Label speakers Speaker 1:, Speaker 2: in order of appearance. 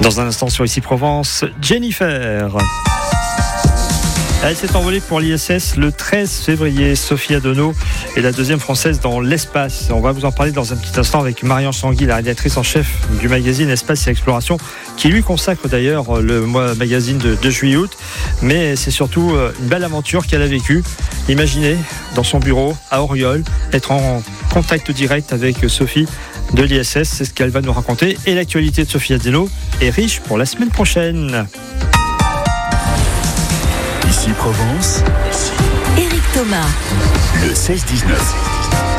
Speaker 1: Dans un instant sur Ici Provence, Jennifer. Elle s'est envolée pour l'ISS le 13 février. Sophie Adenau est la deuxième française dans l'espace. On va vous en parler dans un petit instant avec Marianne Changuy, la rédactrice en chef du magazine Espace et Exploration, qui lui consacre d'ailleurs le magazine de juillet-août. Mais c'est surtout une belle aventure qu'elle a vécue. Imaginez, dans son bureau à Auriol, être en contact direct avec Sophie de l'ISS. C'est ce qu'elle va nous raconter. Et l'actualité de Sophie Adenau est riche pour la semaine prochaine.
Speaker 2: Ici Provence,
Speaker 3: Éric Thomas,
Speaker 2: le 16-19.